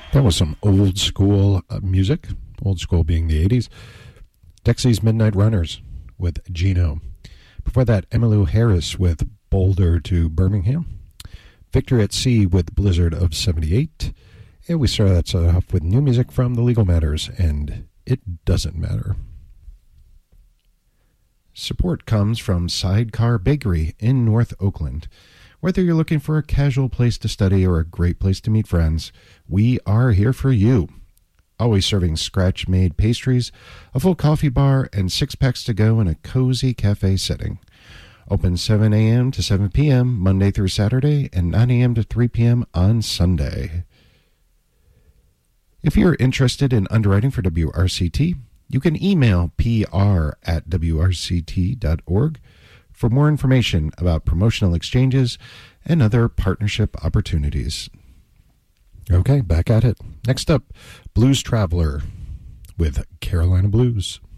That was some old school music, old school being the 80s. Dexy's Midnight Runners with Gino. Before that, Emmylou Harris with Boulder to Birmingham. Victor at Sea with Blizzard of 78. And we started that off with new music from The Legal Matters and It Doesn't Matter. Support comes from Sidecar Bakery in North Oakland. Whether you're looking for a casual place to study or a great place to meet friends, we are here for you. Always serving scratch-made pastries, a full coffee bar, and 6-packs to go in a cozy cafe setting. Open 7 a.m. to 7 p.m. Monday through Saturday and 9 a.m. to 3 p.m. on Sunday. If you're interested in underwriting for WRCT, you can email pr@wrct.org for more information about promotional exchanges and other partnership opportunities. Okay, back at it. Next up, Blues Traveler with Carolina Blues.